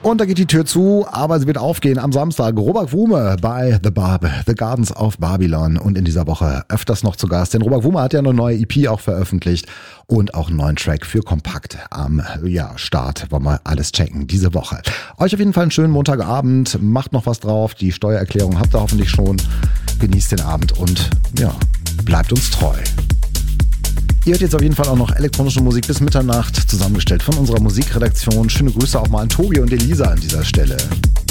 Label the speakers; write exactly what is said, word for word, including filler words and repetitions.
Speaker 1: Und da geht die Tür zu, aber sie wird aufgehen am Samstag. Robert Wume bei The Barb, The Gardens of Babylon. Und in dieser Woche öfters noch zu Gast. Denn Robert Wume hat ja eine neue E P auch veröffentlicht und auch einen neuen Track für Kompakt am ja, Start. Wollen wir alles checken diese Woche. Euch auf jeden Fall einen schönen Montagabend. Macht noch was drauf. Die Steuererklärung habt ihr hoffentlich schon. Genießt den Abend und ja, bleibt uns treu. Ihr hört jetzt auf jeden Fall auch noch elektronische Musik bis Mitternacht, zusammengestellt von unserer Musikredaktion. Schöne Grüße auch mal an Tobi und Elisa an dieser Stelle.